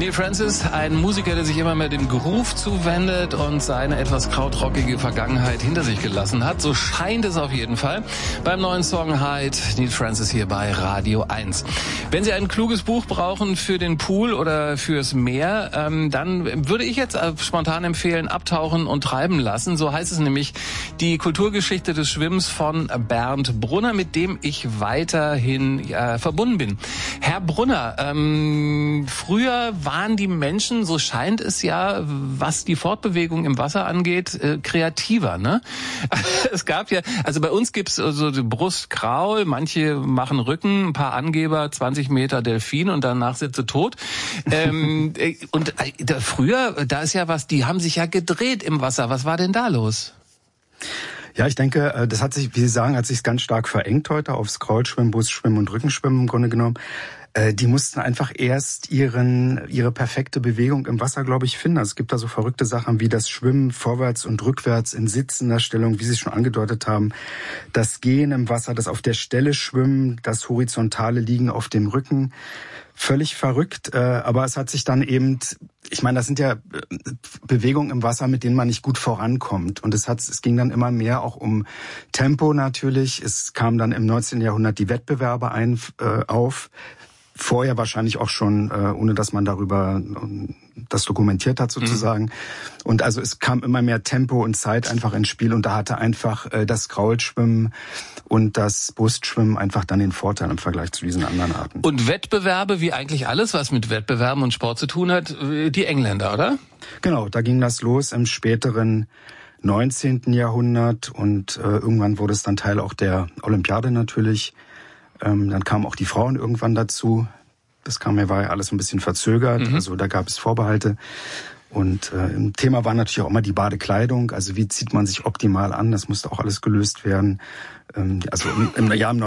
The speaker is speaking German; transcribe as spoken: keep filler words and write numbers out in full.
Neil Francis, ein Musiker, der sich immer mehr dem Groove zuwendet und seine etwas krautrockige Vergangenheit hinter sich gelassen hat. So scheint es auf jeden Fall. Beim neuen Song Hide, Neil Francis hier bei Radio eins. Wenn Sie ein kluges Buch brauchen für den Pool oder fürs Meer, ähm, dann würde ich jetzt spontan empfehlen, Abtauchen und Treiben lassen. So heißt es nämlich, die Kulturgeschichte des Schwimmens von Bernd Brunner, mit dem ich weiterhin äh, verbunden bin. Herr Brunner, ähm, früher waren die Menschen, so scheint es ja, was die Fortbewegung im Wasser angeht, äh, kreativer, ne? Es gab ja, also bei uns gibt's so die Brust, Kraul, manche machen Rücken, ein paar Angeber, zwanzig Meter Delfin und danach sind sie tot. ähm, und äh, da, früher, da ist ja was, die haben sich ja gedreht im Wasser. Was war denn da los? Ja, ich denke, das hat sich, wie Sie sagen, hat sich ganz stark verengt heute aufs Kraulschwimmen, Brustschwimmen und Rückenschwimmen im Grunde genommen. Die mussten einfach erst ihren, ihre perfekte Bewegung im Wasser, glaube ich, finden. Also es gibt da so verrückte Sachen wie das Schwimmen vorwärts und rückwärts in sitzender Stellung, wie Sie es schon angedeutet haben. Das Gehen im Wasser, das auf der Stelle Schwimmen, das horizontale Liegen auf dem Rücken. Völlig verrückt, aber es hat sich dann eben, ich meine, das sind ja Bewegungen im Wasser, mit denen man nicht gut vorankommt. Und es hat, es ging dann immer mehr auch um Tempo natürlich. Es kam dann im neunzehnten Jahrhundert die Wettbewerbe ein, äh, auf. Vorher wahrscheinlich auch schon, äh, ohne dass man darüber äh, das dokumentiert hat sozusagen. Mhm. Und also es kam immer mehr Tempo und Zeit einfach ins Spiel und da hatte einfach äh, das Kraulschwimmen und das Brustschwimmen einfach dann den Vorteil im Vergleich zu diesen anderen Arten. Und Wettbewerbe, wie eigentlich alles, was mit Wettbewerben und Sport zu tun hat, die Engländer, oder? Genau, da ging das los im späteren neunzehnten Jahrhundert und äh, irgendwann wurde es dann Teil auch der Olympiade natürlich. Ähm, dann kamen auch die Frauen irgendwann dazu. Das kam ja, war ja alles ein bisschen verzögert. Mhm. Also da gab es Vorbehalte. Und äh, im Thema war natürlich auch immer die Badekleidung. Also wie zieht man sich optimal an? Das musste auch alles gelöst werden. Ähm, also im, im Jahr